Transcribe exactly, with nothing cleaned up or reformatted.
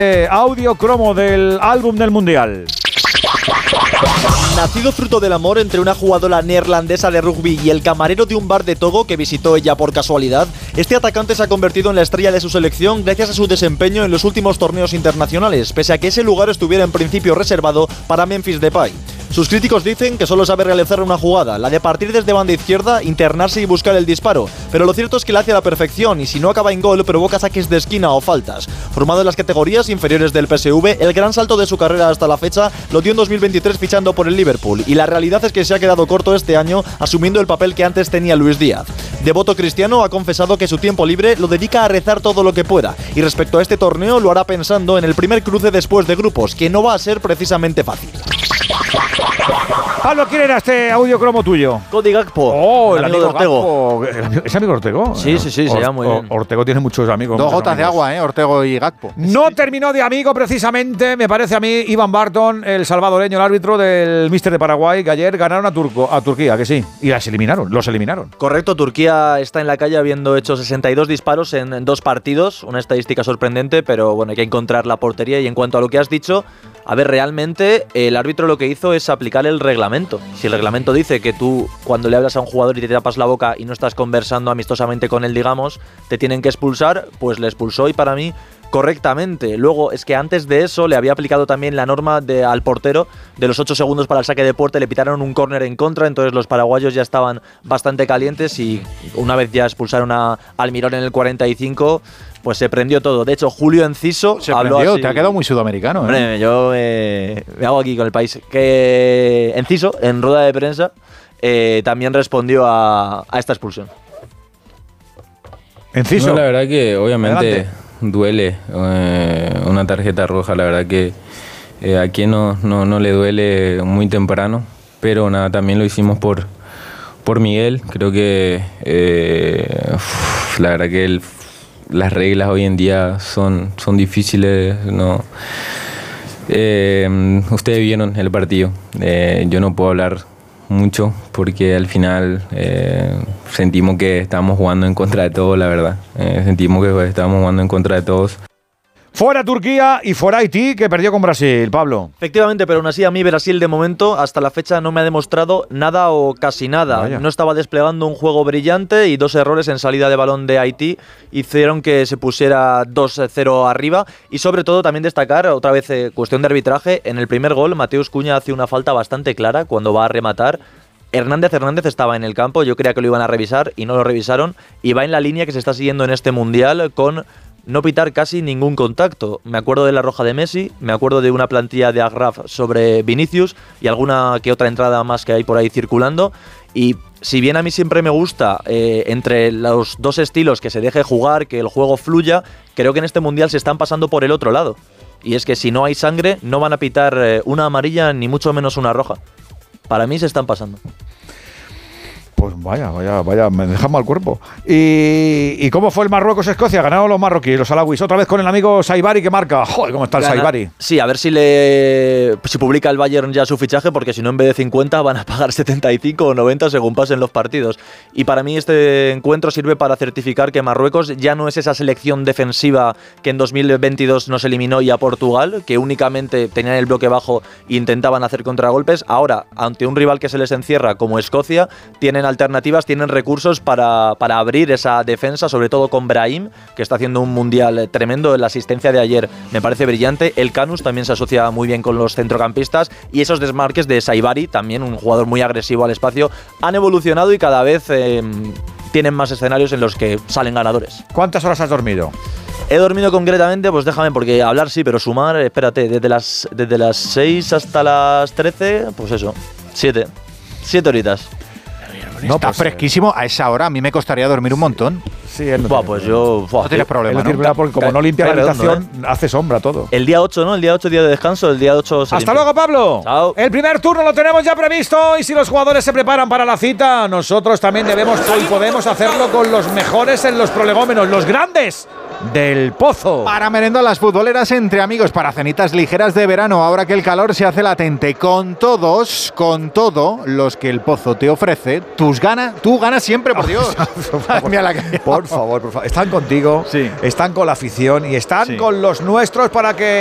Eh, audio cromo del álbum del Mundial. Nacido fruto del amor entre una jugadora neerlandesa de rugby y el camarero de un bar de Togo que visitó ella por casualidad, este atacante se ha convertido en la estrella de su selección gracias a su desempeño en los últimos torneos internacionales, pese a que ese lugar estuviera en principio reservado para Memphis Depay. Sus críticos dicen que solo sabe realizar una jugada, la de partir desde banda izquierda, internarse y buscar el disparo, pero lo cierto es que la hace a la perfección y si no acaba en gol provoca saques de esquina o faltas. Formado en las categorías inferiores del P S V, el gran salto de su carrera hasta la fecha lo dio en dos mil veintitrés fichando por el Liverpool y la realidad es que se ha quedado corto este año asumiendo el papel que antes tenía Luis Díaz. Devoto cristiano ha confesado que su tiempo libre lo dedica a rezar todo lo que pueda y respecto a este torneo lo hará pensando en el primer cruce después de grupos, que no va a ser precisamente fácil. Pablo, ¿quién era este audio cromo tuyo? Cody Gakpo. Oh, el, el amigo de Ortego. ¿Es amigo de Ortego? Sí, sí, sí, Or, se llama muy bien. Ortego tiene muchos amigos. Dos muchos gotas amigos. de agua, ¿eh? Ortego y Gakpo. No terminó de amigo precisamente, me parece a mí, Ivan Barton, el salvadoreño, el árbitro del míster de Paraguay, que ayer ganaron a, Turco, a Turquía, que sí. Y las eliminaron, los eliminaron. Correcto, Turquía está en la calle habiendo hecho sesenta y dos disparos en, en dos partidos, una estadística sorprendente, pero bueno, hay que encontrar la portería. Y en cuanto a lo que has dicho, a ver, realmente el árbitro lo que hizo es aplicar el reglamento. Si el reglamento dice que tú, cuando le hablas a un jugador y te tapas la boca y no estás conversando amistosamente con él, digamos, te tienen que expulsar, pues le expulsó y para mí correctamente. Luego, es que antes de eso le había aplicado también la norma de, al portero de los ocho segundos para el saque de puerta, le pitaron un córner en contra, entonces los paraguayos ya estaban bastante calientes y una vez ya expulsaron a Almirón en el cuarenta y cinco, pues se prendió todo. De hecho, Julio Enciso se habló prendió, así. Te ha quedado muy sudamericano, ¿eh? Hombre, yo eh, me hago aquí con el país. Que Enciso, en rueda de prensa, eh, también respondió a, a esta expulsión. Enciso. No, la verdad que obviamente Adelante. duele eh, una tarjeta roja, la verdad que eh, a quien no, no, no le duele muy temprano, pero nada, también lo hicimos por, por Miguel. Creo que eh, uf, la verdad que el, las reglas hoy en día son, son difíciles, ¿no? Eh, ustedes vieron el partido, eh, yo no puedo hablar mucho porque al final eh, sentimos que estábamos jugando en contra de todos, la verdad. Eh, sentimos que estábamos jugando en contra de todos. Fuera Turquía y fuera Haití, que perdió con Brasil, Pablo. Efectivamente, pero aún así a mí Brasil de momento hasta la fecha no me ha demostrado nada o casi nada. Vaya. No estaba desplegando un juego brillante y dos errores en salida de balón de Haití hicieron que se pusiera dos cero arriba. Y sobre todo también destacar, otra vez eh, cuestión de arbitraje, en el primer gol Mateus Cunha hace una falta bastante clara cuando va a rematar. Hernández Hernández estaba en el campo, yo creía que lo iban a revisar y no lo revisaron. Y va en la línea que se está siguiendo en este Mundial con no pitar casi ningún contacto. Me acuerdo de la roja de Messi, me acuerdo de una plantilla de Agraf sobre Vinicius y alguna que otra entrada más que hay por ahí circulando. Y si bien a mí siempre me gusta eh, entre los dos estilos que se deje jugar, que el juego fluya, creo que en este Mundial se están pasando por el otro lado. Y es que si no hay sangre, no van a pitar eh, una amarilla ni mucho menos una roja. Para mí se están pasando. Pues vaya, vaya, vaya, me deja mal cuerpo. ¿Y, y cómo fue el Marruecos-Escocia? Ganaron los marroquíes, los alawis. Otra vez con el amigo Saibari que marca. Joder, ¿cómo está el Gana- Saibari? Sí, a ver si le si publica el Bayern ya su fichaje, porque si no en vez de cincuenta van a pagar setenta y cinco o noventa según pasen los partidos. Y para mí este encuentro sirve para certificar que Marruecos ya no es esa selección defensiva que en dos mil veintidós nos eliminó y a Portugal, que únicamente tenían el bloque bajo e intentaban hacer contragolpes. Ahora, ante un rival que se les encierra como Escocia, tienen alternativas, tienen recursos para, para abrir esa defensa, sobre todo con Brahim, que está haciendo un mundial tremendo. La asistencia de ayer me parece brillante. El Canus también se asocia muy bien con los centrocampistas y esos desmarques de Saibari, también un jugador muy agresivo al espacio, han evolucionado y cada vez eh, tienen más escenarios en los que salen ganadores. ¿Cuántas horas has dormido? He dormido concretamente, pues déjame, porque hablar sí, pero sumar, espérate, desde las, desde las seis hasta las trece, pues eso, siete. siete horitas. No, está pues, fresquísimo. A esa hora a mí me costaría dormir un montón. Sí, él no Buah, tiene pues problema. yo... buah, No tienes Él problema, no ¿no? tiene problema porque como Cae- no limpia la cae redondo, habitación, hace sombra todo. El día ocho, ¿no? El día ocho, día de descanso, el día ocho se Hasta limpia. luego, Pablo. Chao. El primer turno lo tenemos ya previsto y si los jugadores se preparan para la cita, nosotros también debemos y podemos hacerlo con los mejores en los prolegómenos, los grandes del Pozo. Para merendar las futboleras entre amigos, para cenitas ligeras de verano, ahora que el calor se hace latente. Con todos, con todo los que el Pozo te ofrece, tus ganas, tú ganas siempre, por Dios. Mira la que- Por favor, por favor. Están contigo, Sí. están con la afición y están Sí. con los nuestros para que